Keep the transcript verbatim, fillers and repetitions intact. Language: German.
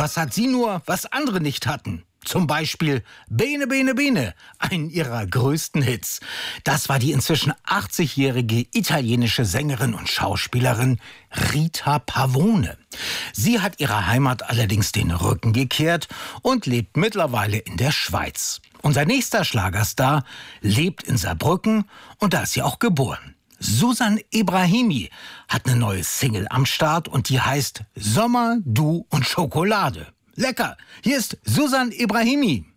Was hat sie nur, was andere nicht hatten? Zum Beispiel Bene, Bene, Bene, einen ihrer größten Hits. Das war die inzwischen achtzigjährige italienische Sängerin und Schauspielerin Rita Pavone. Sie hat ihrer Heimat allerdings den Rücken gekehrt und lebt mittlerweile in der Schweiz. Unser nächster Schlagerstar lebt in Saarbrücken und da ist sie auch geboren. Susan Ebrahimi hat eine neue Single am Start und die heißt Sommer, du und Schokolade. Lecker! Hier ist Susan Ebrahimi.